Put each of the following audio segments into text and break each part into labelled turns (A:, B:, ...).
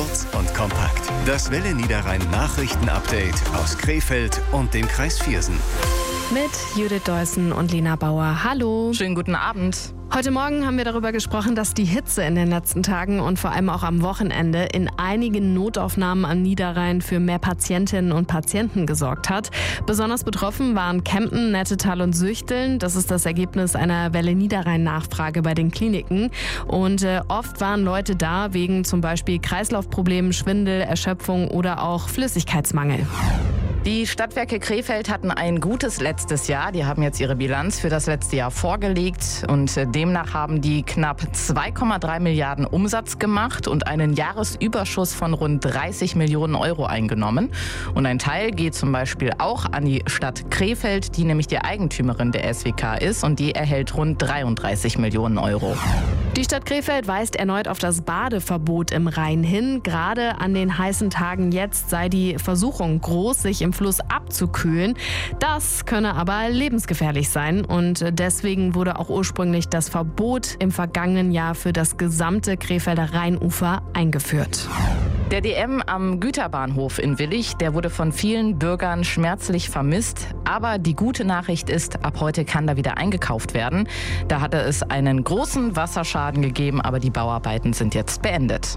A: Kurz und kompakt. Das Welle Niederrhein Nachrichten-Update aus Krefeld und dem Kreis Viersen.
B: Mit Judith Deussen und Lena Bauer. Hallo.
C: Schönen guten Abend.
B: Heute Morgen haben wir darüber gesprochen, dass die Hitze in den letzten Tagen und vor allem auch am Wochenende in einigen Notaufnahmen am Niederrhein für mehr Patientinnen und Patienten gesorgt hat. Besonders betroffen waren Kempen, Nettetal und Süchteln. Das ist das Ergebnis einer Welle Niederrhein-Nachfrage bei den Kliniken. Und oft waren Leute da wegen zum Beispiel Kreislaufproblemen, Schwindel, Erschöpfung oder auch Flüssigkeitsmangel.
C: Die Stadtwerke Krefeld hatten ein gutes letztes Jahr. Die haben jetzt ihre Bilanz für das letzte Jahr vorgelegt und demnach haben die knapp 2,3 Milliarden Umsatz gemacht und einen Jahresüberschuss von rund 30 Millionen Euro eingenommen. Und ein Teil geht zum Beispiel auch an die Stadt Krefeld, die nämlich die Eigentümerin der SWK ist und die erhält rund 33 Millionen Euro.
B: Die Stadt Krefeld weist erneut auf das Badeverbot im Rhein hin. Gerade an den heißen Tagen jetzt sei die Versuchung groß, sich im Fluss abzukühlen. Das könne aber lebensgefährlich sein und deswegen wurde auch ursprünglich das Verbot im vergangenen Jahr für das gesamte Krefelder Rheinufer eingeführt.
C: Der DM am Güterbahnhof in Willich, der wurde von vielen Bürgern schmerzlich vermisst. Aber die gute Nachricht ist, ab heute kann da wieder eingekauft werden. Da hatte es einen großen Wasserschaden gegeben, aber die Bauarbeiten sind jetzt beendet.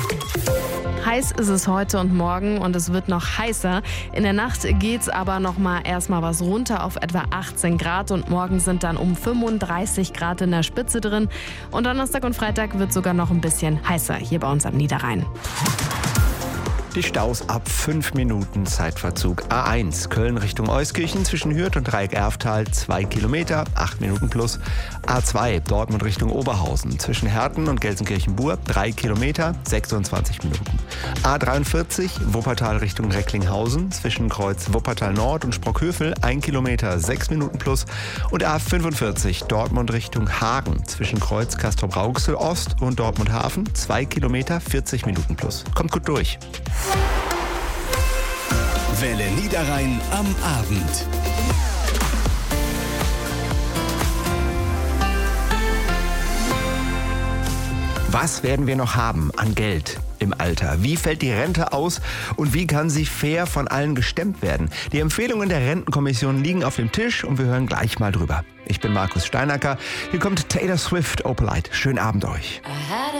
B: Heiß ist es heute und morgen und es wird noch heißer. In der Nacht geht's aber erstmal was runter auf etwa 18 Grad und morgen sind dann um 35 Grad in der Spitze drin. Und Donnerstag und Freitag wird sogar noch ein bisschen heißer hier bei uns am Niederrhein.
D: Die Staus ab 5 Minuten Zeitverzug. A1 Köln Richtung Euskirchen zwischen Hürth und Dreieck-Erftal 2 Kilometer, 8 Minuten plus. A2 Dortmund Richtung Oberhausen zwischen Herten und Gelsenkirchen-Bur 3 Kilometer, 26 Minuten. A43 Wuppertal Richtung Recklinghausen zwischen Kreuz Wuppertal Nord und Sprockhövel 1 Kilometer, 6 Minuten plus. Und A45 Dortmund Richtung Hagen zwischen Kreuz Castrop-Rauxel Ost und Dortmund Hafen 2 Kilometer, 40 Minuten plus. Kommt gut durch.
A: Welle Niederrhein am Abend.
D: Was werden wir noch haben an Geld im Alter? Wie fällt die Rente aus und wie kann sie fair von allen gestemmt werden? Die Empfehlungen der Rentenkommission liegen auf dem Tisch und wir hören gleich mal drüber. Ich bin Markus Steinacker. Hier kommt Taylor Swift, Opalite. Schönen Abend euch.